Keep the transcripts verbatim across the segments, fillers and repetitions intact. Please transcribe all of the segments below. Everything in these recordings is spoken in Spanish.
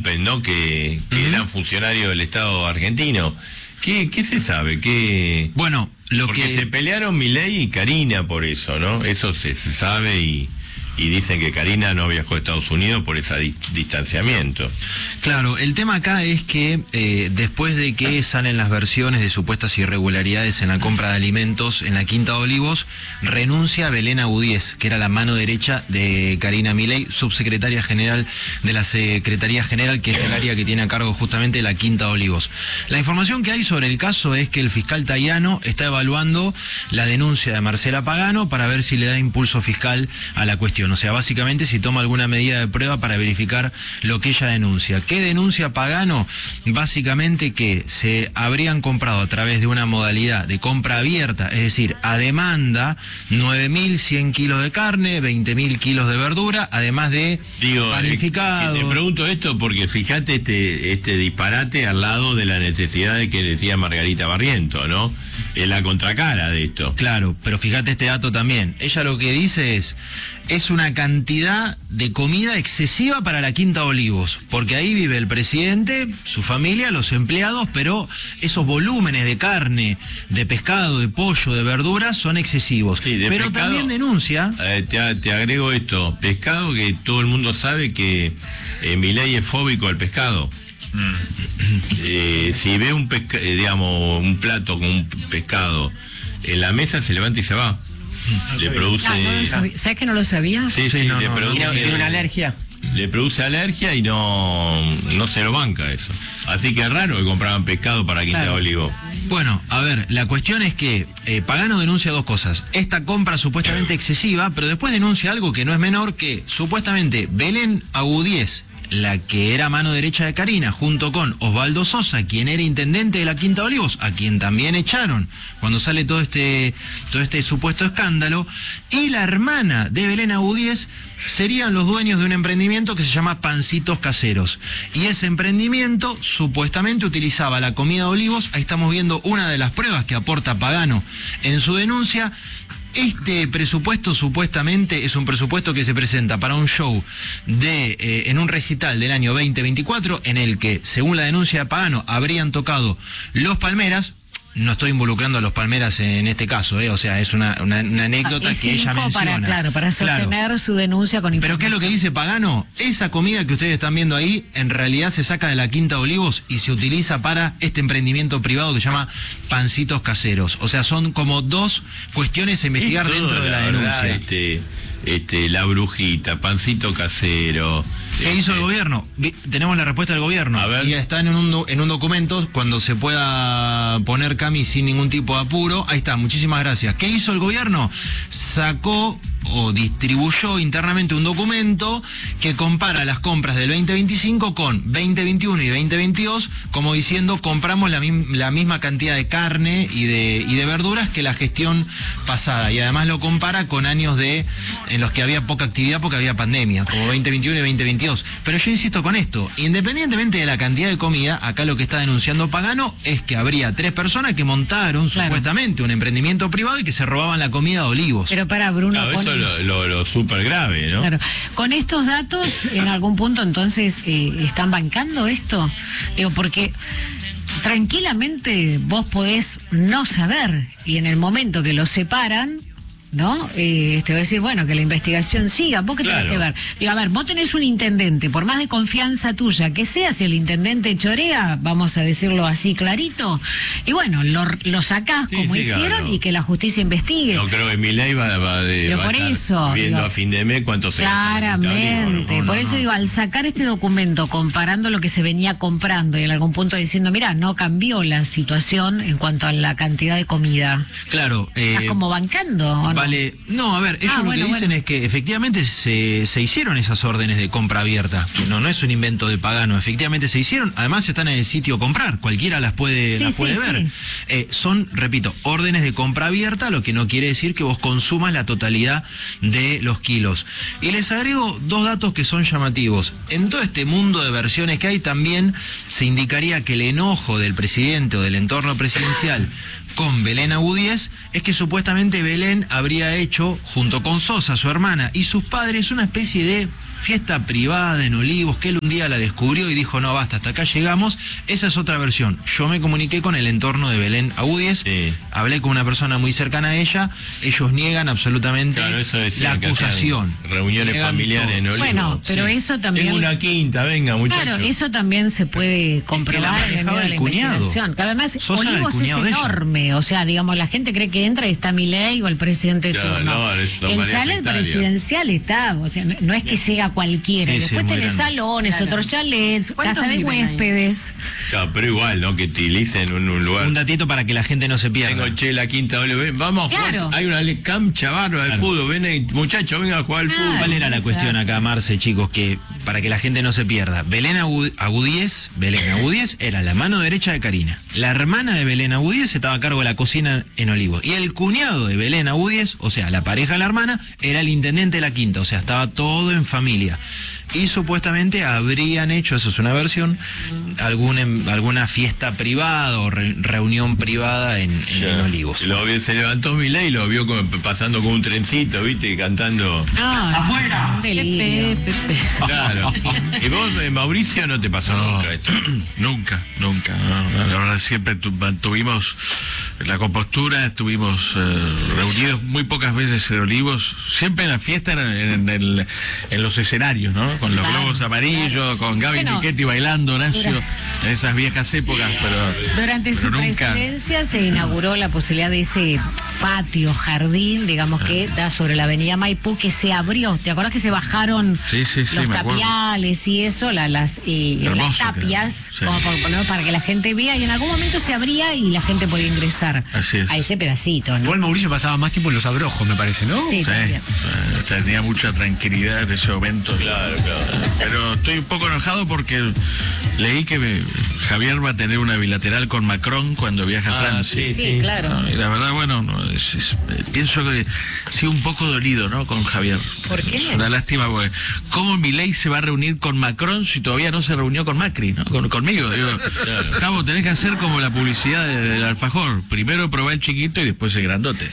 interrumpen, ¿no? Que, que uh-huh. eran funcionarios del Estado argentino. ¿Qué, qué se sabe? ¿Qué... Bueno, lo Porque que... se pelearon Milei y Karina por eso, ¿no? Eso se, se sabe y... Y dicen que Karina no viajó a Estados Unidos por ese di distanciamiento. Claro, el tema acá es que eh, después de que salen las versiones de supuestas irregularidades en la compra de alimentos en la Quinta de Olivos, renuncia Belén Agudíez, que era la mano derecha de Karina Milei, subsecretaria general de la Secretaría General, que es el área que tiene a cargo justamente la Quinta de Olivos. La información que hay sobre el caso es que el fiscal Tayano está evaluando la denuncia de Marcela Pagano para ver si le da impulso fiscal a la cuestión. O sea, básicamente si toma alguna medida de prueba para verificar lo que ella denuncia. ¿Qué denuncia Pagano? Básicamente que se habrían comprado a través de una modalidad de compra abierta, es decir, a demanda, nueve mil cien kilos de carne, veinte mil kilos de verdura, además de Digo, panificado. Eh, te pregunto esto porque fíjate este, este disparate al lado de la necesidad de que decía Margarita Barriento, ¿no? Es la contracara de esto. Claro, pero fíjate este dato también. Ella lo que dice es, es una cantidad de comida excesiva para la Quinta de Olivos, porque ahí vive el presidente, su familia, los empleados, pero esos volúmenes de carne, de pescado, de pollo, de verduras son excesivos. Sí, de pero pescado, también denuncia... Eh, te, te agrego esto, pescado que todo el mundo sabe que eh, Milei es fóbico al pescado. Eh, si ve un pesca, eh, digamos, un plato con un pescado en la mesa, se levanta y se va. No le produce... Ah, no lo sabía. ¿Sabes que no lo sabía? Sí, sí, sí no, le no, produce... no, ¿Tiene una alergia? Le produce alergia y no, no se lo banca eso. Así que es raro que compraban pescado para Quinta de Claro. Olivos. Bueno, a ver, la cuestión es que eh, Pagano denuncia dos cosas. Esta compra supuestamente excesiva, pero después denuncia algo que no es menor, que supuestamente Belén Agudíez, la que era mano derecha de Karina, junto con Osvaldo Sosa, quien era intendente de la Quinta de Olivos, a quien también echaron cuando sale todo este, todo este supuesto escándalo, y la hermana de Belén Agudíez serían los dueños de un emprendimiento que se llama Pancitos Caseros. Y ese emprendimiento supuestamente utilizaba la comida de Olivos. Ahí estamos viendo una de las pruebas que aporta Pagano en su denuncia. Este presupuesto supuestamente es un presupuesto que se presenta para un show de eh, en un recital del año veinte veinticuatro, en el que, según la denuncia de Pagano, habrían tocado Los Palmeras. No estoy involucrando a Los Palmeras en este caso, ¿eh? O sea, es una, una, una anécdota es que ella info menciona. Para, claro, para sostener Claro. su denuncia con información. Pero ¿qué es lo que dice Pagano? Esa comida que ustedes están viendo ahí, en realidad se saca de la Quinta de Olivos y se utiliza para este emprendimiento privado que se llama Pancitos Caseros. O sea, son como dos cuestiones a investigar Todo, dentro de la, la verdad, denuncia. Este, este, la brujita, Pancito Casero. ¿Qué este, hizo el gobierno? Vi- Tenemos la respuesta del gobierno. A ver. Y está en un, do- en un documento, cuando se pueda poner Cami sin ningún tipo de apuro. Ahí está, muchísimas gracias. ¿Qué hizo el gobierno? Sacó o distribuyó internamente un documento que compara las compras del veinte veinticinco con veinte veintiuno y veinte veintidós, como diciendo, compramos la, mi- la misma cantidad de carne y de, y de verduras que la gestión pasada. Y además lo compara con años de en los que había poca actividad porque había pandemia, como veinte veintiuno y veinte veintidós. Pero yo insisto con esto, independientemente de la cantidad de comida, acá lo que está denunciando Pagano es que habría tres personas que montaron Claro. supuestamente un emprendimiento privado y que se robaban la comida de Olivos. Pero para Bruno... Claro, con- eso es lo, lo, lo súper grave, ¿no? Claro. Con estos datos, en algún punto entonces, eh, ¿están bancando esto? Digo, porque tranquilamente vos podés no saber, y en el momento que lo separan, ¿no? Eh, te voy a decir, bueno, que la investigación siga. ¿Vos qué Claro. tenés que ver? Digo, a ver, vos tenés un intendente, por más de confianza tuya que sea, si el intendente chorea, vamos a decirlo así clarito, y bueno, lo, lo sacás Sí, como sí, hicieron claro. y que la justicia investigue. No creo que Milei va, va, de, Pero va por a estar eso, viendo digo, a fin de mes cuánto se gasta en la Quinta de Olivos, claramente, ¿no? No, por no, eso no. digo, al sacar este documento, comparando lo que se venía comprando y en algún punto diciendo, mira, no cambió la situación en cuanto a la cantidad de comida. Claro. ¿Estás eh, como bancando o no? Vale, no, a ver, ellos Ah, lo bueno, que dicen bueno. es que efectivamente se, se hicieron esas órdenes de compra abierta. Que no, no es un invento de Pagano, efectivamente se hicieron. Además están en el sitio comprar, cualquiera las puede, Sí, las sí, puede ver. sí. Eh, son, repito, órdenes de compra abierta, lo que no quiere decir que vos consumas la totalidad de los kilos. Y les agrego dos datos que son llamativos. En todo este mundo de versiones que hay, también se indicaría que el enojo del presidente o del entorno presidencial con Belén Agudíez es que supuestamente Belén habría hecho, junto con Sosa, su hermana, y sus padres, una especie de fiesta privada en Olivos, que él un día la descubrió y dijo, no, basta, hasta acá llegamos. Esa es otra versión. Yo me comuniqué con el entorno de Belén Agudíez, Sí. hablé con una persona muy cercana a ella, ellos niegan absolutamente Claro, eso decía la que hacían acusación. reuniones Niegan familiares todo. en Olivos. Bueno, pero Sí. eso también... Tengo una quinta, venga, muchachos. Claro, eso también se puede comprobar en el medio manejaba de la el cuñado. investigación. Que además, Sosa era el Olivos es cuñado de ella. enorme. O sea, digamos, la gente cree que entra y está Milei o el presidente de Claro, turno. no, es la el María chalet Italia. presidencial está. O sea, no, no es que llega cualquiera. Sí, sí, Después muy tenés grande. salones, Claro. otros chalets, ¿Cuántos casa de viven ahí? huéspedes. Claro, pero igual, ¿no? Que utilicen un, un lugar. Un datito para que la gente no se pierda. Tengo, che, la quinta W. Vamos a Claro. jugar. Hay una le- cancha barba de Claro. fútbol. Ven ahí, muchachos, vengan a jugar al Claro. fútbol. ¿Cuál era la cuestión acá, Marce, chicos? Que para que la gente no se pierda. Belén Agu- Agudíez, Belén Agudíez era la mano derecha de Karina. La hermana de Belén Agudíez estaba a cargo de la cocina en Olivos. Y el cuñado de Belén Agudíez, o sea, la pareja de la hermana, era el intendente de la quinta. O sea, estaba todo en familia. Y supuestamente habrían hecho, eso es una versión, algún, em- alguna fiesta privada o re- reunión privada en, en- Ya. en Olivos. Lo vio- se levantó Milei y lo vio como pasando con un trencito, ¿viste? Cantando. No, ¡afuera! Un delirio. Pepe, Pepe. Claro. ¿Y vos, eh, Mauricio, no te pasó nunca esto? Nunca, nunca. No, la verdad siempre tu- mantuvimos la compostura, estuvimos eh, reunidos muy pocas veces en Olivos, siempre en la fiesta, en, en el- en los escenarios, ¿no? Con los Claro, globos amarillos, claro. con Gaby Bueno, Michetti bailando, Horacio, dura- en esas viejas épocas, pero Durante pero su nunca. presidencia se inauguró la posibilidad de ese patio, jardín, digamos, que da sobre la avenida Maipú, que se abrió. ¿Te acuerdas que se bajaron Sí, sí, sí, los me acuerdo. tapiales y eso, la- las, y, y las Hermoso tapias, quedó, sí. como por poner, para que la gente vea, y en algún momento se abría y la gente podía ingresar Así es. a ese pedacito, ¿no? Igual Mauricio pasaba más tiempo en los abrojos, me parece, ¿no? Sí, Sí, también. eh, tenía mucha tranquilidad en ese momento. Claro, claro. Pero estoy un poco enojado porque leí que me- Javier va a tener una bilateral con Macron cuando viaja a Ah, Francia. sí, Sí, claro. No, y la verdad, bueno, no, es- es- eh, pienso que sí un poco dolido, ¿no? Con Javier. ¿Por qué? Es una lástima, porque ¿cómo Milei se va a reunir con Macron si todavía no se reunió con Macri, ¿no? Con, conmigo. Digo, Javo, tenés que hacer como la publicidad de- del alfajor. Primero probá el chiquito y después el grandote.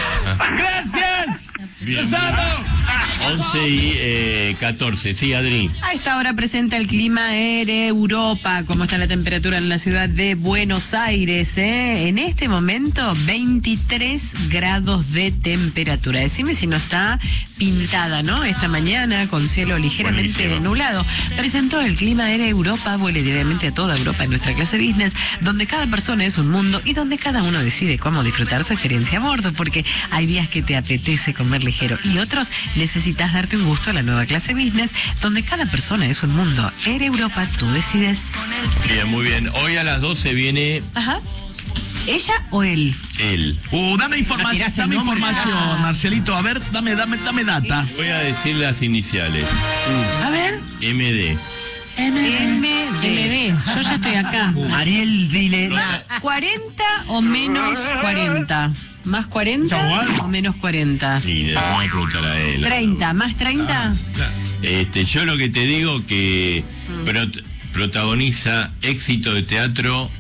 ¡Gracias! ¡Los amo! once y eh, catorce. Sí, Adri. A esta hora presenta el clima Ere Europa. ¿Cómo está la temperatura en la ciudad de Buenos Aires? eh? En este momento, veintitrés grados de temperatura. Decime si no está pintada, ¿no? Esta mañana con cielo ligeramente Buenísimo. nublado. Presentó el clima Ere Europa. Vuele diariamente a toda Europa en nuestra clase business, donde cada persona es un mundo y donde cada uno decide cómo disfrutar su experiencia a bordo, porque hay días que te apetece comer ligero y otros necesitas darte un gusto a la nueva clase business, donde cada persona es un mundo. Air Europa, tú decides. Bien, muy bien. Hoy a las doce viene Ajá. ¿Ella o él? él. Uh, dame información, tirás el dame nombre. información, Ah. Marcelito. A ver, dame, dame, dame data. Voy a decir las iniciales. A ver. M D. M M D, yo ya estoy acá. Ariel, dile. ¿cuarenta o menos cuarenta? ¿Más cuarenta o menos cuarenta? Y le voy a preguntar a él. ¿treinta? ¿Más treinta? Este, yo lo que te digo que prot- protagoniza éxito de teatro,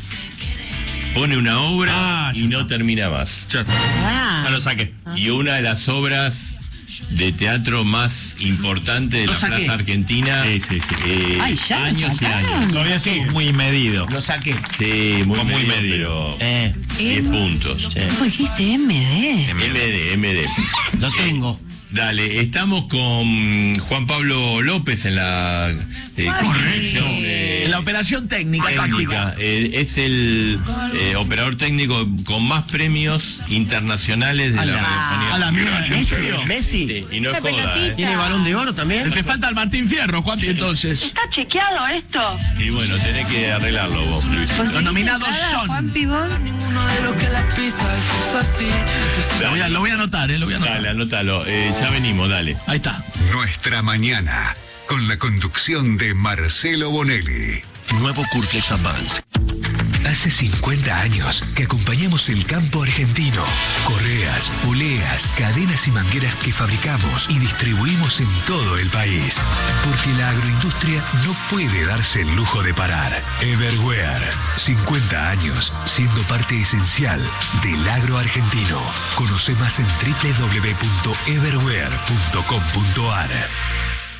pone una obra Ah, ya y no termina más. Ya, Ah, ya lo saqué. Y una de las obras de teatro más importantes de Lo la saqué. Plaza Argentina. Sí, sí, sí. eh, Ay, ya lo años y sacaron. años. Todavía sí, muy medido. Lo saqué. Sí, muy, Fue muy medio, medio. pero Eh, diez puntos. ¿Cómo dijiste M D? M D, M D. lo tengo. Dale, estamos con Juan Pablo López en la eh, corrección, eh, En la operación técnica, técnica. Eh, es el eh, operador técnico con más premios internacionales de la radiofonía. A la mierda, ¿en serio? Messi. Sí, y no es Una joda, pelotita. eh. ¿Tiene balón de oro también? Te falta el Martín Fierro, Juan, entonces. ¿Está chequeado esto? Y bueno, tenés que arreglarlo vos, Luis. Los nominados son. Juan Pibón. Lo voy a, lo voy a anotar, eh, lo voy a anotar. Dale, anótalo. Eh, ya venimos, dale. Ahí está. Nuestra mañana, con la conducción de Marcelo Bonelli. Nuevo Curflex Advance. Hace cincuenta años que acompañamos el campo argentino. Correas, poleas, cadenas y mangueras que fabricamos y distribuimos en todo el país. Porque la agroindustria no puede darse el lujo de parar. Everware. cincuenta años siendo parte esencial del agro argentino. Conoce más en doble u doble u doble u punto everware punto com punto ar.